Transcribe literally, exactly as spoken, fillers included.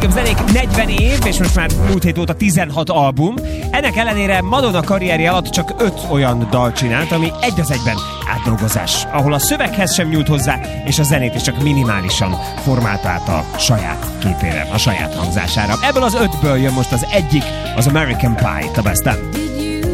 American zenék negyven év, és most már múlt hét óta tizenhat album. Ennek ellenére Madonna karrierje alatt csak öt olyan dal csinált, ami egy az egyben átdolgozás, ahol a szöveghez sem nyúlt hozzá, és a zenét is csak minimálisan formálta át a saját képére, a saját hangzására. Ebből az ötből jön most az egyik, az American Pie, a Best of.